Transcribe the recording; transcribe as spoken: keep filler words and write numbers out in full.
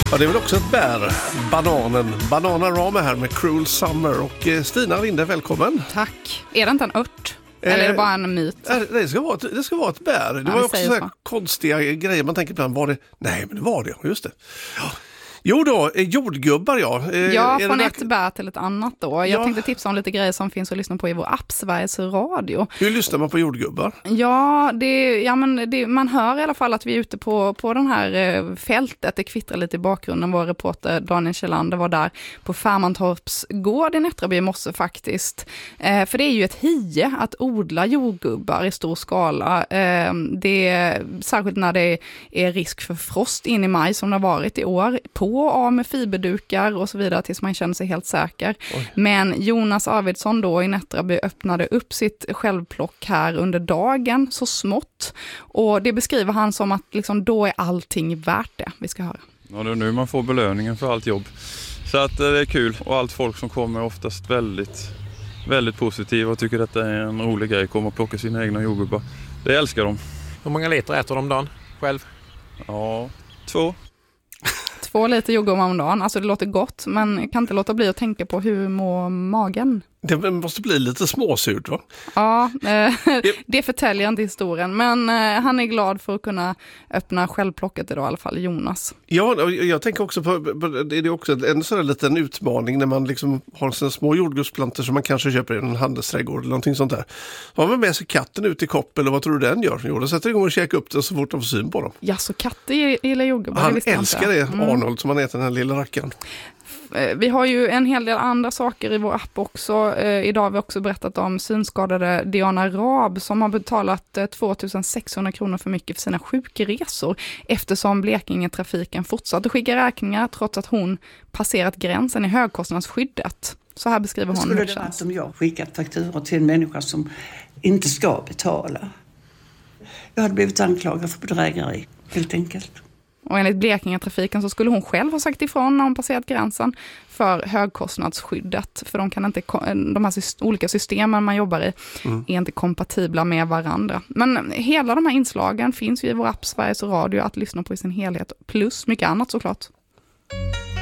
Ja, det är väl också ett bär. Bananen. Bananaram är här med Cruel Summer. Och Stina Linde, välkommen. Tack. Är det inte en ört? Eller är det bara en myt? Eh, det, ska vara ett, det ska vara ett bär. Det Ja, var också så här så. konstiga grejer. Man tänker ibland, var det? Nej, men det var det. Just det. Ja. Jo då, jordgubbar ja. Eh, Ja, från det ett bär till ett annat då. Jag Ja. tänkte tipsa om lite grejer som finns att lyssna på i vår app Sveriges Radio. Hur lyssnar man på jordgubbar? Ja, det, ja men det, man hör i alla fall att vi är ute på, på den här eh, fältet. Det kvittrar lite i bakgrunden. Vår reporter Daniel Kjellander var där på Färmantorps gård i Nättraby i morse faktiskt. Eh, för det är ju ett hie att odla jordgubbar i stor skala. Eh, det är, särskilt när det är risk för frost in i maj som det har varit i år. På och av med fiberdukar och så vidare tills man känner sig helt säker. Oj. Men Jonas Arvidsson då i Nättraby öppnade upp sitt självplock här under dagen så smått. Och det beskriver han som att liksom, då är allting värt det. Vi ska höra. Ja, det är nu man får belöningen för allt jobb. Så att det är kul och allt folk som kommer är oftast väldigt, väldigt positiva och tycker att det är en rolig grej att komma och plocka sina egna jordgubbar. Det älskar de. Hur många liter äter de om dagen själv? Ja, två. Två liter jordgubbar om dagen. Alltså det låter gott, men jag kan inte låta bli att tänka på hur mår magen. Det måste bli lite småsurt va? Ja, eh, det förtäljer inte historien. Men eh, han är glad för att kunna öppna självplocket idag i alla fall, Jonas. Ja, jag tänker också på, det är också en sån här liten utmaning när man liksom har sina små jordgubbsplantor som man kanske köper i en handelsträdgård eller någonting sånt där. Så har man med sig katten ut i kopp eller vad tror du den gör? Jo, då sätter igång och käkar upp det så fort de får syn på dem. Ja, så katter gillar jordgubbar. Han det älskar det, mm. Arnold, som han heter, den här lilla rackaren. Vi har ju en hel del andra saker i vår app också. Eh, idag har vi också berättat om synskadade Diana Raab som har betalat eh, tvåtusensexhundra kronor för mycket för sina sjukresor eftersom Blekinge-trafiken fortsatte skicka räkningar trots att hon passerat gränsen i högkostnadsskyddet. Så här beskriver hon det. Skulle det vara som jag skickat fakturor till en människa som inte ska betala? Jag hade blivit anklagad för bedrägeri, helt enkelt. Och enligt Blekinge-trafiken så skulle hon själv ha sagt ifrån när hon passerat gränsen för högkostnadsskyddet. För de, kan inte, de här olika systemen man jobbar i mm. är inte kompatibla med varandra. Men hela de här inslagen finns ju i vår app Sveriges Radio att lyssna på i sin helhet. Plus mycket annat såklart.